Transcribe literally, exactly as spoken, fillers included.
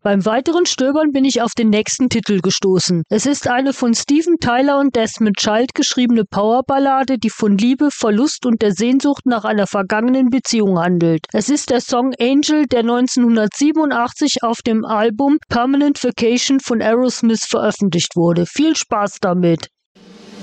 Beim weiteren Stöbern bin ich auf den nächsten Titel gestoßen. Es ist eine von Steven Tyler und Desmond Child geschriebene Powerballade, die von Liebe, Verlust und der Sehnsucht nach einer vergangenen Beziehung handelt. Es ist der Song Angel, der neunzehnhundertsiebenundachtzig auf dem Album Permanent Vacation von Aerosmith veröffentlicht wurde. Viel Spaß damit!